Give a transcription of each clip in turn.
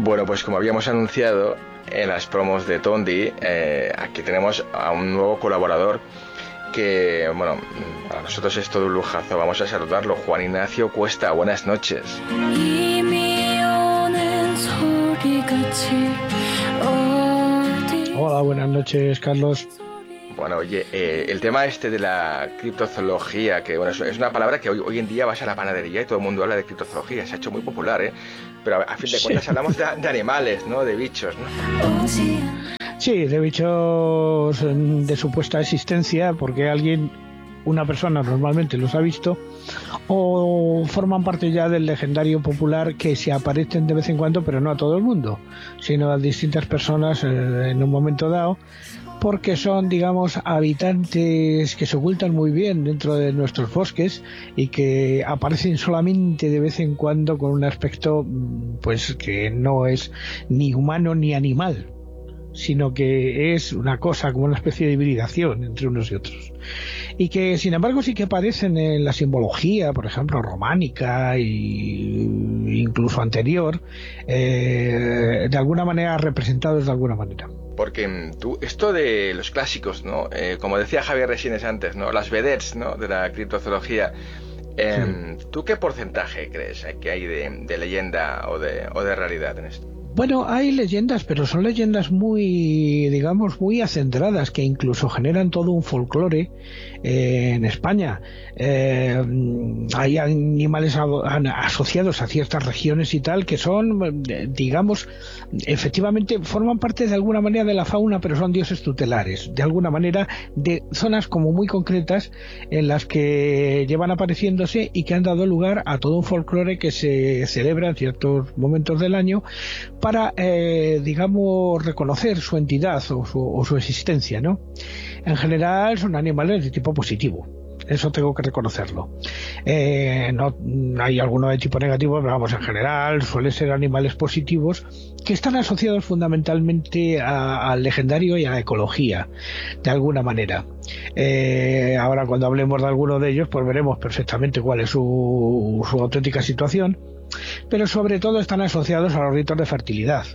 Bueno, pues como habíamos anunciado en las promos de Tondi, aquí tenemos a un nuevo colaborador que, bueno, para nosotros es todo un lujazo. Vamos a saludarlo. Juan Ignacio Cuesta, buenas noches. Hola, buenas noches, Carlos. Bueno, oye, el tema este de la criptozoología, que bueno, es una palabra que hoy en día vas a la panadería y todo el mundo habla de criptozoología, se ha hecho muy popular, pero a fin de cuentas hablamos de animales, ¿no? De bichos, ¿no? Sí, de bichos de supuesta existencia, porque una persona normalmente los ha visto, o forman parte ya del legendario popular que se aparecen de vez en cuando, pero no a todo el mundo, sino a distintas personas en un momento dado, porque son, digamos, habitantes que se ocultan muy bien dentro de nuestros bosques y que aparecen solamente de vez en cuando con un aspecto pues que no es ni humano ni animal, sino que es una cosa como una especie de hibridación entre unos y otros, y que sin embargo sí que aparecen en la simbología, por ejemplo románica e incluso anterior, de alguna manera representados de alguna manera. Porque esto de los clásicos, ¿no? Como decía Javier Resines antes, ¿no? Las vedettes, ¿no? De la criptozoología. Sí. ¿Tú qué porcentaje crees que hay de leyenda o de realidad en esto? Bueno, hay leyendas, pero son leyendas muy, digamos, muy acendradas, que incluso generan todo un folclore en España. Hay animales asociados a ciertas regiones y tal, que son, digamos, efectivamente forman parte de alguna manera de la fauna, pero son dioses tutelares, de alguna manera, de zonas como muy concretas en las que llevan apareciéndose y que han dado lugar a todo un folclore que se celebra en ciertos momentos del año para, digamos, reconocer su entidad o su existencia, ¿no? En general son animales de tipo positivo, eso tengo que reconocerlo. No hay alguno de tipo negativo, pero vamos, en general suelen ser animales positivos que están asociados fundamentalmente al legendario y a la ecología, de alguna manera. Ahora cuando hablemos de alguno de ellos, pues veremos perfectamente cuál es su auténtica situación, pero sobre todo están asociados a los ritos de fertilidad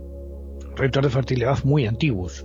muy antiguos.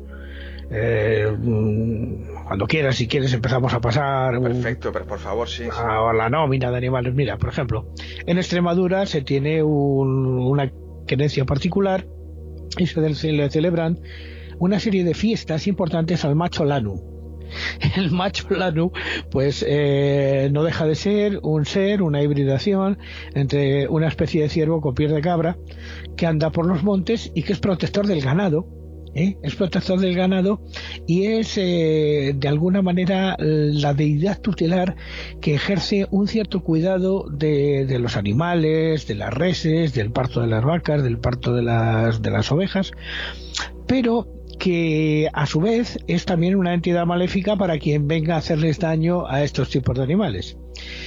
Cuando quieras, si quieres, empezamos a pasar. Perfecto, pero por favor, sí. A la nómina de animales. Mira, por ejemplo, en Extremadura se tiene una creencia particular y se le celebran una serie de fiestas importantes al macho Lanu. El macho Lanu, pues no deja de ser una hibridación entre una especie de ciervo con piel de cabra que anda por los montes y que es protector del ganado. Es protector del ganado y es de alguna manera la deidad tutelar que ejerce un cierto cuidado de los animales, de las reses, del parto de las vacas, del parto de las ovejas, pero que a su vez es también una entidad maléfica para quien venga a hacerles daño a estos tipos de animales.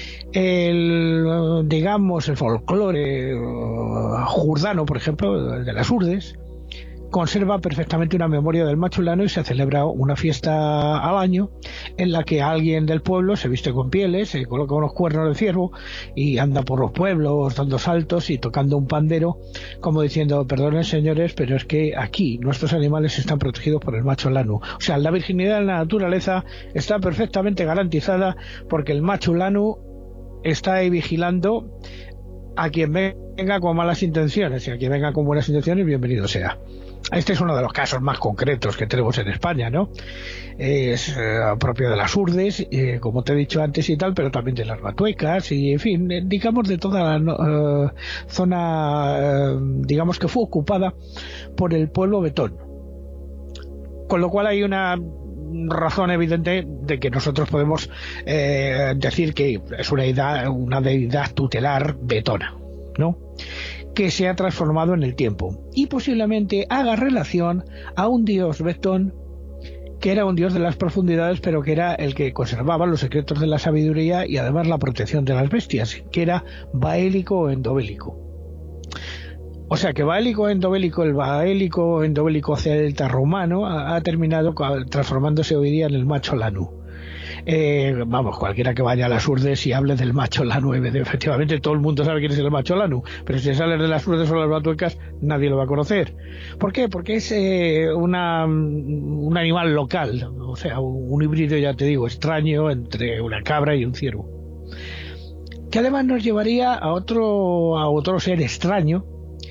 El folclore jurdano, por ejemplo, de las Urdes, conserva perfectamente una memoria del macho Lanu y se celebra una fiesta al año en la que alguien del pueblo se viste con pieles, se coloca unos cuernos de ciervo y anda por los pueblos dando saltos y tocando un pandero, como diciendo: perdonen señores, pero es que aquí nuestros animales están protegidos por el macho Lanu. O sea, la virginidad de la naturaleza está perfectamente garantizada porque el macho Lanu está ahí vigilando a quien venga con malas intenciones, y a quien venga con buenas intenciones, bienvenido sea. Este es uno de los casos más concretos que tenemos en España, ¿no? Es propio de las Urdes, como te he dicho antes y tal, pero también de las Batuecas y, en fin, digamos de toda la zona, digamos que fue ocupada por el pueblo vetón. Con lo cual hay una razón evidente de que nosotros podemos decir que es una deidad tutelar vetona, ¿no?, que se ha transformado en el tiempo y posiblemente haga relación a un dios vetón que era un dios de las profundidades, pero que era el que conservaba los secretos de la sabiduría y además la protección de las bestias, que era baélico o endobélico. O sea que el baélico endobélico celta romano ha terminado transformándose hoy día en el macho Lanu. Vamos, cualquiera que vaya a las Urdes y hable del macho lanu, efectivamente todo el mundo sabe quién es el macho lanu, pero si sales de las Urdes o las Batuecas nadie lo va a conocer. ¿Por qué? Porque es un animal local, o sea, un híbrido, ya te digo, extraño entre una cabra y un ciervo, que además nos llevaría a otro ser extraño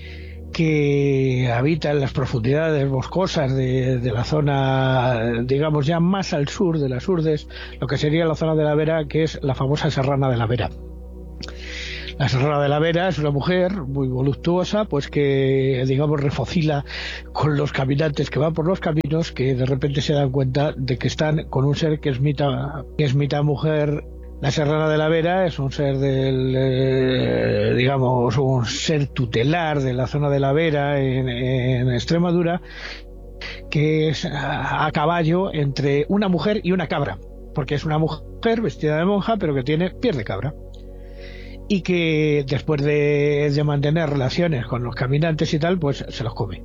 que habita en las profundidades boscosas de la zona, digamos, ya más al sur de las Urdes, lo que sería la zona de la Vera, que es la famosa Serrana de la Vera. La Serrana de la Vera es una mujer muy voluptuosa, pues que, digamos, refocila con los caminantes que van por los caminos, que de repente se dan cuenta de que están con un ser que es mitad mujer. La Serrana de la Vera es un ser digamos, un ser tutelar de la zona de la Vera en Extremadura, que es a caballo entre una mujer y una cabra, porque es una mujer vestida de monja pero que tiene pies de cabra, y que después de mantener relaciones con los caminantes y tal, pues se los come.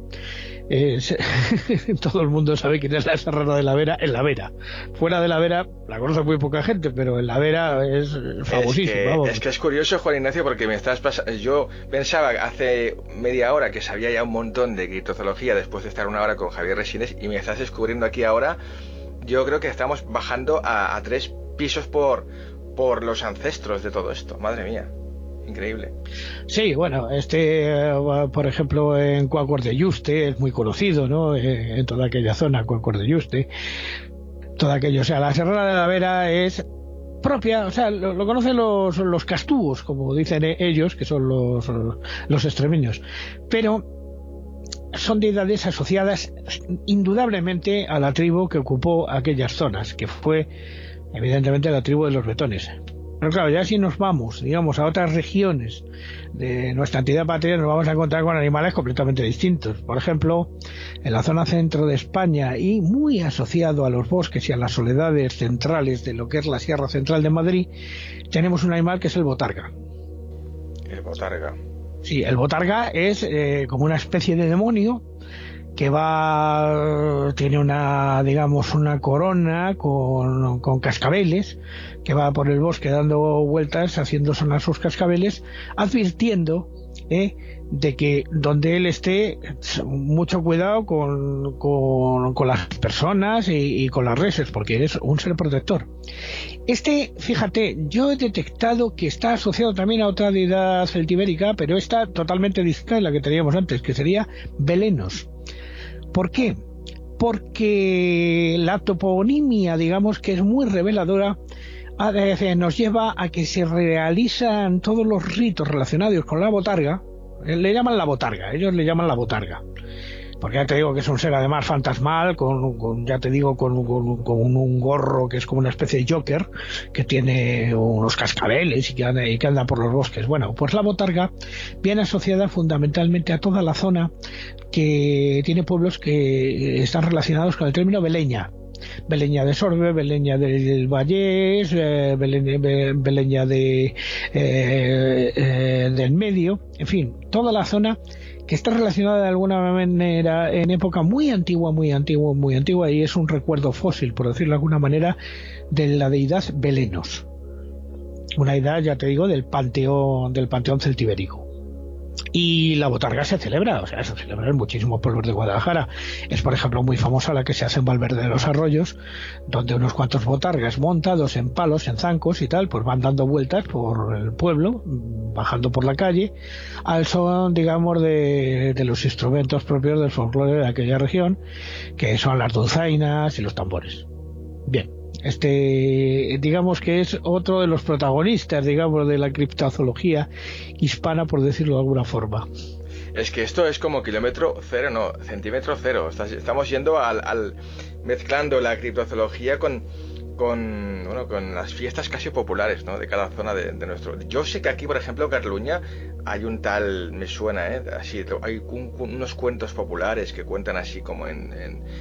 Todo el mundo sabe quién es la Serrana de la Vera en la Vera. Fuera de la Vera la conoce muy poca gente, pero en la Vera es famosísimo. Es que es curioso, Juan Ignacio, porque yo pensaba hace media hora que sabía ya un montón de criptozoología después de estar una hora con Javier Resines, y me estás descubriendo aquí ahora. Yo creo que estamos bajando a 3 pisos por los ancestros de todo esto. Madre mía, increíble. Sí, bueno, por ejemplo, en Cuacuas de Yuste es muy conocido, ¿no? En toda aquella zona, Cuacuas de Yuste, todo aquello. O sea, la Serrana de la Vera es propia, o sea, lo conocen los castúos, como dicen ellos, que son los extremeños, pero son deidades asociadas indudablemente a la tribu que ocupó aquellas zonas, que fue evidentemente la tribu de los bretones. Pero claro, ya si nos vamos, digamos, a otras regiones de nuestra entidad patria, nos vamos a encontrar con animales completamente distintos. Por ejemplo, en la zona centro de España, y muy asociado a los bosques y a las soledades centrales de lo que es la Sierra Central de Madrid, tenemos un animal que es el botarga. El botarga. Sí, el botarga es como una especie de demonio que tiene una corona con cascabeles, que va por el bosque dando vueltas, haciendo sonar sus cascabeles, advirtiendo de que donde él esté, mucho cuidado con las personas y con las reses, porque es un ser protector. Fíjate, yo he detectado que está asociado también a otra deidad celtibérica, pero está totalmente distinta de la que teníamos antes, que sería Belenos. ¿Por qué? Porque la toponimia, digamos, que es muy reveladora, nos lleva a que se realizan todos los ritos relacionados con la botarga. Le llaman la botarga, ellos le llaman la botarga, porque ya te digo que es un ser además fantasmal, con un gorro que es como una especie de Joker, que tiene unos cascabeles y que anda por los bosques. Bueno, pues la botarga viene asociada fundamentalmente a toda la zona que tiene pueblos que están relacionados con el término beleña. Beleña de Sorbe, Beleña del Vallés, Beleña del Medio, en fin, toda la zona que está relacionada de alguna manera en época muy antigua, y es un recuerdo fósil, por decirlo de alguna manera, de la deidad Belenos, una deidad, ya te digo, del panteón celtibérico. Y la botarga se celebra en muchísimos pueblos de Guadalajara. Es, por ejemplo, muy famosa la que se hace en Valverde de los Arroyos, donde unos cuantos botargas montados en palos, en zancos y tal, pues van dando vueltas por el pueblo, bajando por la calle, al son, digamos, de los instrumentos propios del folclore de aquella región, que son las dulzainas y los tambores. Bien, digamos que es otro de los protagonistas, digamos, de la criptozoología hispana, por decirlo de alguna forma. Es que esto es como kilómetro cero, no, centímetro cero. Estamos yendo al mezclando la criptozoología con las fiestas casi populares, ¿no?, de cada zona de nuestro. Yo sé que aquí, por ejemplo, en Cataluña hay un tal, me suena, así, hay unos cuentos populares que cuentan así como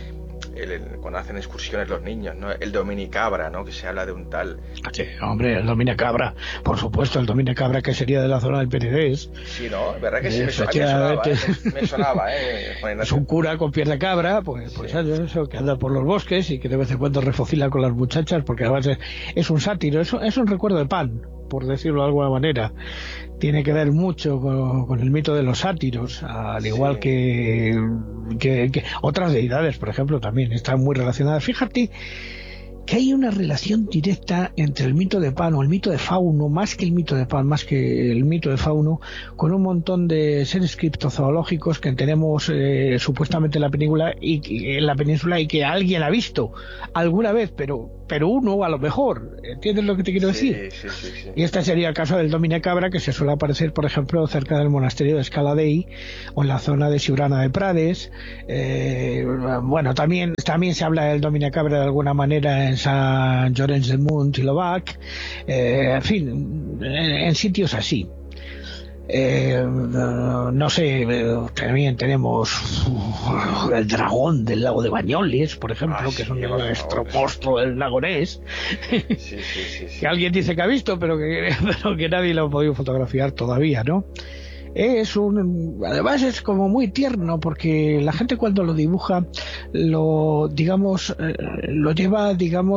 cuando hacen excursiones los niños, ¿no? El Dominicabra, ¿no? Que se habla de un tal... Sí, hombre, el Dominicabra, por supuesto, el Dominicabra, que sería de la zona del Penedés. Sí, ¿no? ¿Verdad que sí? Me sonaba, me sonaba, Es un cura con piel de cabra, pues Sí. eso, que anda por los bosques y que de vez en cuando refocila con las muchachas, porque además es un sátiro, es un recuerdo de Pan, por decirlo de alguna manera. Tiene que ver mucho con el mito de los sátiros, al igual que otras deidades, por ejemplo, también están muy relacionadas. Fíjate que hay una relación directa entre el mito de Pan o el mito de Fauno, más que el mito de Pan, más que el mito de Fauno, con un montón de seres criptozoológicos que tenemos supuestamente en la península y que alguien ha visto alguna vez, pero uno a lo mejor. ¿Entiendes lo que te quiero decir? Sí. Y este sería el caso del Dominicabra, que se suele aparecer, por ejemplo, cerca del monasterio de Scala Dei o en la zona de Siurana de Prades. Bueno, también se habla del Dominicabra de alguna manera en San Llorenç del Munt y Lovac, en fin, en sitios así. No sé, también tenemos el dragón del lago de Banyoles, por ejemplo, que es un nuestro monstruo del lago Ness, Sí. que alguien dice que ha visto, pero que nadie lo ha podido fotografiar todavía, ¿no? Además es como muy tierno, porque la gente cuando lo dibuja lo lleva,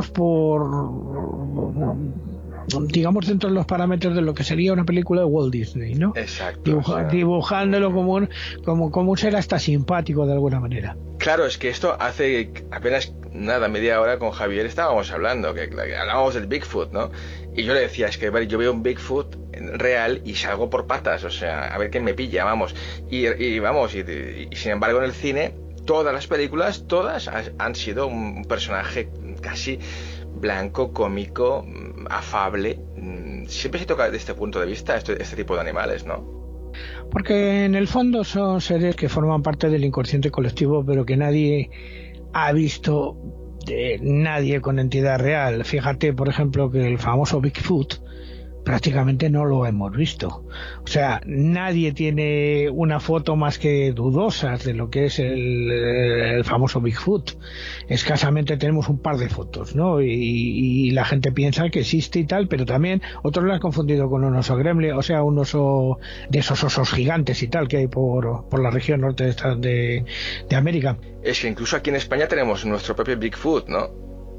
digamos dentro de los parámetros de lo que sería una película de Walt Disney, ¿no? Exacto. Dibujándolo como un ser hasta simpático de alguna manera. Claro, es que esto hace apenas media hora con Javier estábamos hablando, que hablábamos del Bigfoot, ¿no? Y yo le decía, es que yo veo un Bigfoot real y salgo por patas, o sea, a ver quién me pilla, vamos. Y sin embargo en el cine, todas las películas, todas han sido un personaje casi blanco, cómico, afable. Siempre se toca desde este punto de vista este tipo de animales, ¿no? Porque en el fondo son seres que forman parte del inconsciente colectivo, pero que nadie ha visto, nadie con entidad real. Fíjate, por ejemplo, que el famoso Bigfoot prácticamente no lo hemos visto. O sea, nadie tiene una foto más que dudosas de lo que es el famoso Bigfoot. Escasamente tenemos un par de fotos, ¿no? Y la gente piensa que existe y tal, pero también otros lo han confundido con un oso gremlin, o sea, un oso de esos osos gigantes y tal que hay por la región norte de América. Es que incluso aquí en España tenemos nuestro propio Bigfoot, ¿no?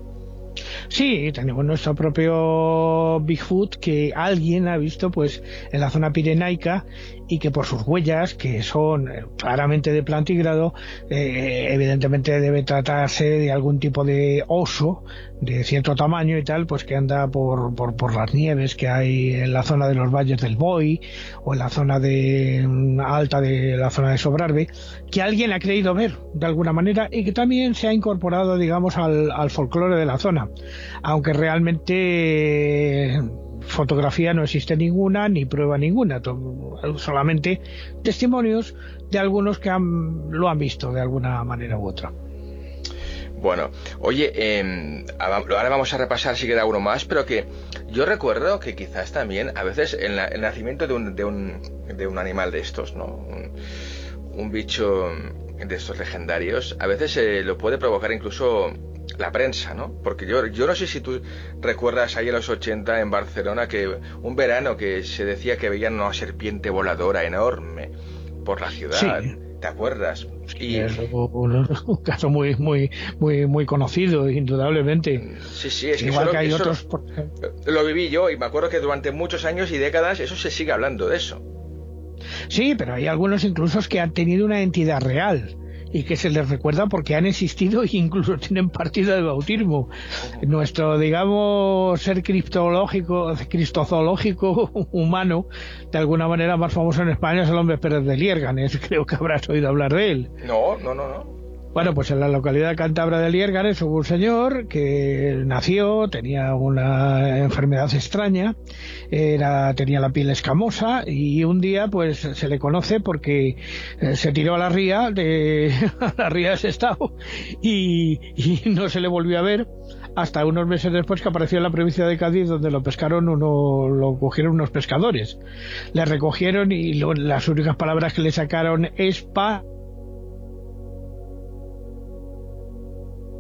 Sí, tenemos nuestro propio Bigfoot que alguien ha visto pues en la zona pirenaica y que por sus huellas, que son claramente de plantígrado, evidentemente debe tratarse de algún tipo de oso de cierto tamaño y tal, pues que anda por las nieves que hay en la zona de los valles del Boy o en la zona alta de la zona de Sobrarbe, que alguien ha creído ver de alguna manera y que también se ha incorporado, digamos, al folclore de la zona, aunque realmente fotografía no existe ninguna ni prueba ninguna, solamente testimonios de algunos que lo han visto de alguna manera u otra. Bueno, oye, ahora vamos a repasar si queda uno más, pero que yo recuerdo que quizás también a veces el nacimiento de un animal de estos, ¿no? Un bicho de estos legendarios, a veces lo puede provocar incluso la prensa, ¿no? Porque yo no sé si tú recuerdas ahí en los 80 en Barcelona que un verano que se decía que veían una serpiente voladora enorme por la ciudad. Sí. ¿Te acuerdas? Sí, es un caso muy conocido, indudablemente. Sí, es que igual que hay otros. Lo viví yo y me acuerdo que durante muchos años y décadas eso se sigue hablando de eso. Sí, pero hay algunos incluso que han tenido una entidad real y que se les recuerda porque han existido e incluso tienen partida de bautismo. Nuestro, digamos, ser cristozoológico humano, de alguna manera más famoso en España, es el hombre Pérez de Liérganes. Creo que habrás oído hablar de él. No. Bueno, pues en la localidad cántabra de Liérganes hubo un señor que nació, tenía una enfermedad extraña, tenía la piel escamosa y un día pues se le conoce porque se tiró a la ría de Sestao y no se le volvió a ver hasta unos meses después que apareció en la provincia de Cádiz, donde lo cogieron unos pescadores. Le recogieron y las únicas palabras que le sacaron es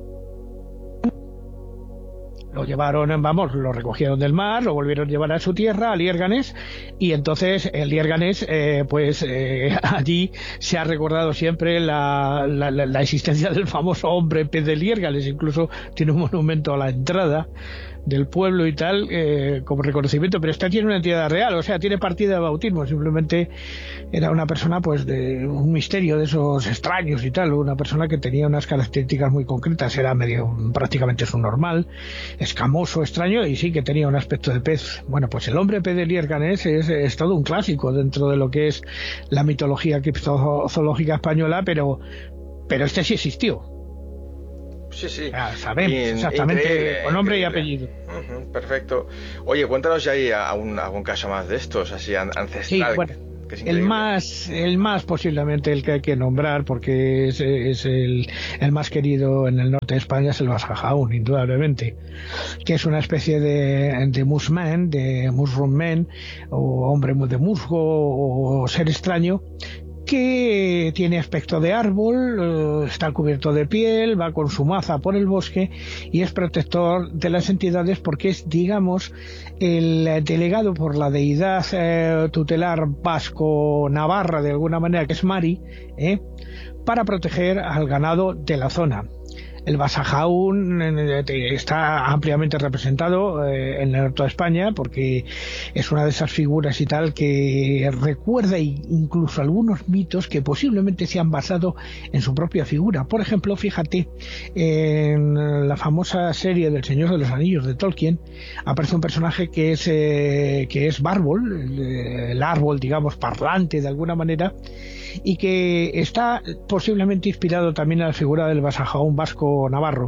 lo llevaron, vamos, lo recogieron del mar, lo volvieron a llevar a su tierra, a Liérganes, y entonces el Liérganes, allí se ha recordado siempre la existencia del famoso hombre pez de Liérganes, incluso tiene un monumento a la entrada del pueblo y tal, como reconocimiento, pero esta tiene una entidad real, o sea, tiene partida de bautismo, simplemente era una persona pues de un misterio de esos extraños y tal, una persona que tenía unas características muy concretas, era medio prácticamente subnormal, escamoso, extraño, y sí que tenía un aspecto de pez. Bueno, pues el hombre pez de Liérganes es todo un clásico dentro de lo que es la mitología criptozoológica española, pero este sí existió. Sí, sí. Sabemos exactamente con nombre y apellido. Perfecto. Oye, cuéntanos ya ahí algún caso más de estos, así ancestral. Sí, bueno, que es el más posiblemente el que hay que nombrar, porque es el más querido en el norte de España, es el Basajaún, indudablemente, que es una especie de mushman, de mushroom man, o hombre de musgo, o ser extraño, que tiene aspecto de árbol, está cubierto de piel, va con su maza por el bosque y es protector de las entidades porque es, digamos, el delegado por la deidad tutelar vasco-navarra, de alguna manera, que es Mari, para proteger al ganado de la zona. El Basajaún está ampliamente representado en el norte de España porque es una de esas figuras y tal que recuerda incluso algunos mitos que posiblemente se han basado en su propia figura. Por ejemplo, fíjate, en la famosa serie del Señor de los Anillos de Tolkien aparece un personaje que es Bárbol, el árbol, digamos, parlante de alguna manera, y que está posiblemente inspirado también en la figura del Basajaún vasco-navarro.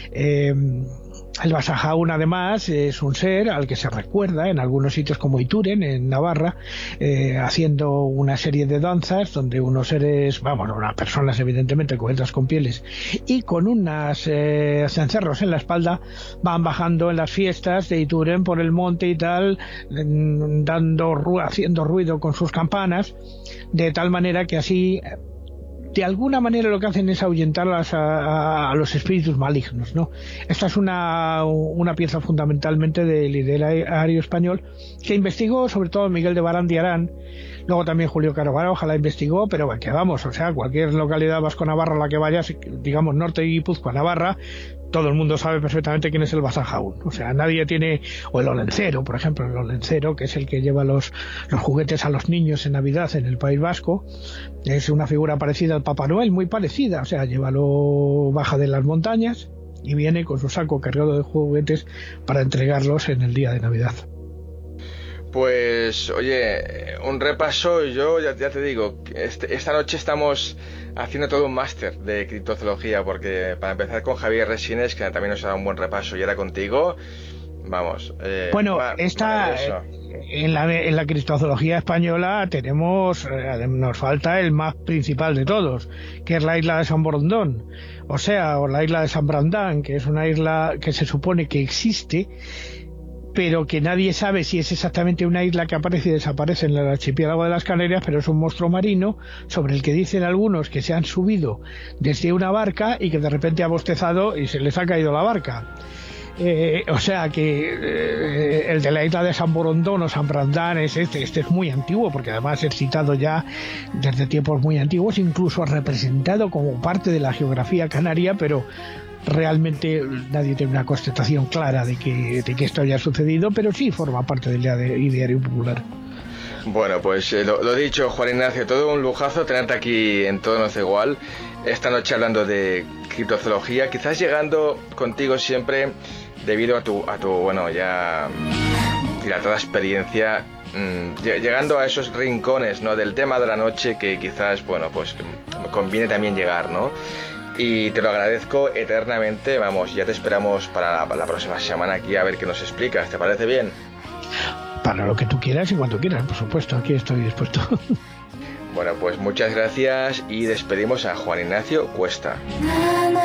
El Basajaún, además, es un ser al que se recuerda en algunos sitios como Ituren, en Navarra, haciendo una serie de danzas donde unos seres, unas personas evidentemente cubiertas con pieles y con unos cencerros en la espalda, van bajando en las fiestas de Ituren por el monte y tal, haciendo ruido con sus campanas, de tal manera que así, de alguna manera, lo que hacen es ahuyentar a los espíritus malignos, ¿no? Esta es una pieza fundamentalmente del ideario español que investigó sobre todo Miguel de Barandiarán. Luego también Julio Caro Baroja la investigó, pero que vamos, o sea, cualquier localidad vasco-navarra a la que vayas, digamos norte de Guipúzcoa, Navarra, todo el mundo sabe perfectamente quién es el Basajaún. O sea, nadie tiene... O el Olencero, por ejemplo, el Olencero, que es el que lleva los juguetes a los niños en Navidad en el País Vasco, es una figura parecida al Papá Noel, muy parecida. O sea, baja de las montañas y viene con su saco cargado de juguetes para entregarlos en el día de Navidad. Pues, oye, un repaso. Yo ya te digo, esta noche estamos haciendo todo un máster de criptozoología, porque para empezar con Javier Resines, que también nos ha dado un buen repaso, y ahora contigo, vamos. En la criptozoología española nos falta el más principal de todos, que es la isla de San Borondón, o la isla de San Brandán, que es una isla que se supone que existe, pero que nadie sabe si es exactamente una isla que aparece y desaparece en el archipiélago de las Canarias, pero es un monstruo marino sobre el que dicen algunos que se han subido desde una barca y que de repente ha bostezado y se les ha caído la barca. O sea que el de la isla de San Borondón o San Brandán este es muy antiguo, porque además es citado ya desde tiempos muy antiguos, incluso representado como parte de la geografía canaria, pero realmente nadie tiene una constatación clara de que esto haya sucedido, pero sí forma parte del ideario popular. Bueno, pues lo dicho, Juan Ignacio, todo un lujazo tenerte aquí en Todo Nos Da Igual esta noche hablando de criptozoología, quizás llegando contigo siempre debido a tu ya dilatada experiencia, llegando a esos rincones, ¿no?, del tema de la noche que quizás, pues conviene también llegar, ¿no? Y te lo agradezco eternamente. Vamos, ya te esperamos para la próxima semana aquí a ver qué nos explicas. ¿Te parece bien? Para lo que tú quieras y cuando quieras, por supuesto, aquí estoy dispuesto. Bueno, pues muchas gracias y despedimos a Juan Ignacio Cuesta.